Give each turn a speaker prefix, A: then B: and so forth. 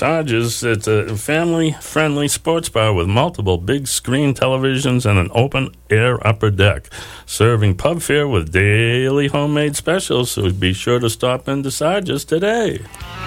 A: Sarge's. It's a family-friendly sports bar with multiple big screen televisions and an open-air upper deck, serving pub fare with daily homemade specials, so be sure to stop into Sarge's today.